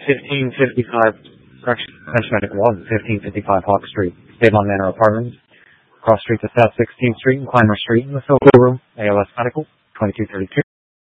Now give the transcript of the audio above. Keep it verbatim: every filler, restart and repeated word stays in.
fifteen fifty-five, correction, French Medical Law, fifteen fifty-five Hawk Street, Avon Manor Apartments, cross street to South sixteenth Street and Clymer Street in the Silver Room, A L S Medical, twenty-two thirty-two.